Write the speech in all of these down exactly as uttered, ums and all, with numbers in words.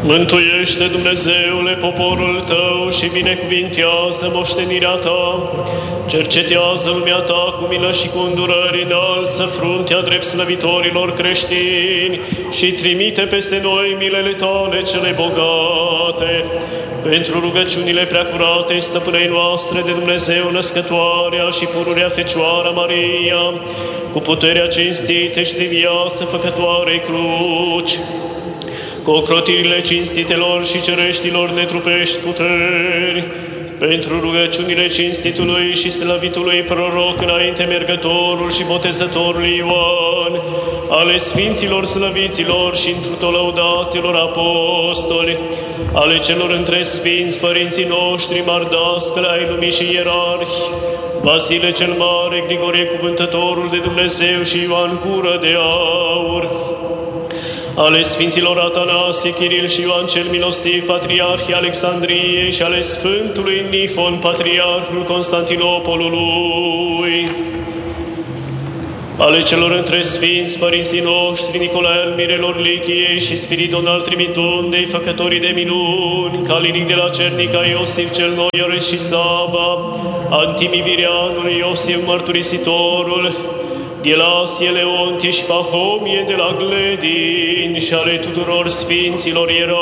Mântuiește, Dumnezeule, poporul Tău și binecuvintează moștenirea Ta. Cercetează lumea Ta cu milă și cu îndurări, înalță fruntea drept slăvitorilor creștini și trimite peste noi milele Tale cele bogate. Pentru rugăciunile preacurate, stăpânei noastre de Dumnezeu, născătoarea și pururea Fecioara Maria, cu puterea cinstite și de viață făcătoarei cruci, cu ocrotirile cinstitelor și cereștilor netrupești puteri, pentru rugăciunile cinstitului și slăvitului proroc înainte mergătorul și botezătorul Ioan, ale sfinților slăviților și întru lăudaților apostoli, ale celor între sfinți părinții noștri, mardascăle ai lumii și ierarhi, Vasile cel Mare, Grigorie Cuvântătorul de Dumnezeu și Ioan Gură de Aur, ale Sfinților Atanasie, Chiril și Ioan cel Milostiv, Patriarhii Alexandriei, și ale Sfântului Nifon, Patriarhul Constantinopolului, ale celor între Sfinți părinții noștri, Nicolae al Mirelor Lichiei și Spiridon al Trimitundei, făcătorii de minuni, Calinic de la Cernica, Iosif cel Noiore și Sava, Antimivirianul, Iosif Mărturisitorul, Ghelasie, Leontie și Pahomie de la Gledin, și ale tuturor Sfinților ierarhi,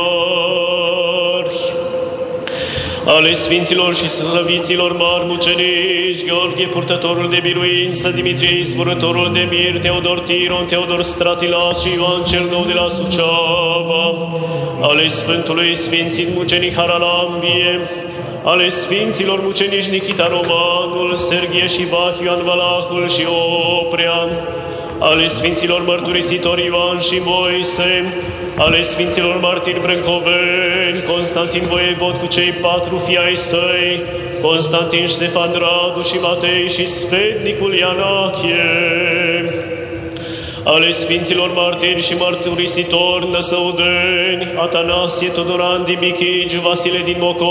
ale Sfinților și slăviților mari mucenici, Gheorghe, purtătorul de biruință, Dimitrie, izvorătorul de mir, Teodor Tiron, Teodor Stratilat și Ioan cel Nou de la Suceava, ale Sfântului Sfințit mucenic Haralambie, ale Sfinților mucenici Nichita Romanul, Serghie și Vah, Ioan Valahul și Oprea, ale Sfinților mărturisitori Ioan și Moise, ale Sfinților martiri brâncoveni, Constantin Voievod cu cei patru fii ai săi, Constantin, Ștefan, Radu și Matei și sfetnicul Ianachie, ale Sfinților martiri și mărturisitori năsăudeni, Atanasie, Todoran din Bichigiu, Vasile din Mocov,